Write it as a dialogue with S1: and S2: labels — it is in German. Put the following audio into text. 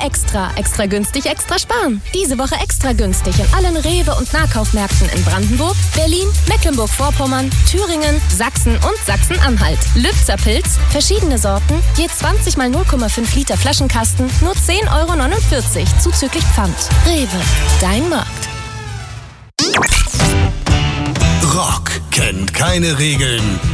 S1: Extra. Extra günstig, extra sparen. Diese Woche extra günstig in allen Rewe- und Nahkaufmärkten in Brandenburg, Berlin, Mecklenburg-Vorpommern, Thüringen, Sachsen und Sachsen-Anhalt. Lübzer Pilz, verschiedene Sorten, je 20 mal 0,5 Liter Flaschenkasten, nur 10,49 € zuzüglich Pfand. Rewe, dein Markt.
S2: Rock kennt keine Regeln.